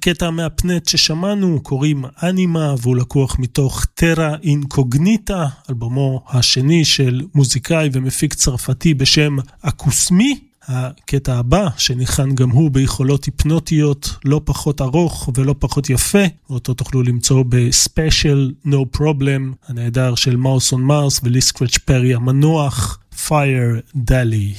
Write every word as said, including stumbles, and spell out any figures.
לקטע המאפנט ששמענו קוראים אנימה, והוא לקוח מתוך טרה אינקוגניטה, אלבומו השני של מוזיקאי ומפיק צרפתי בשם אקוסמי. הקטע הבא שניחן גם הוא ביכולות היפנוטיות, לא פחות ארוך ולא פחות יפה, אותו תוכלו למצוא בספיישל No Problem הנהדר של מאוס און מארס ולי סקרץ' פרי המנוח Fire Dally.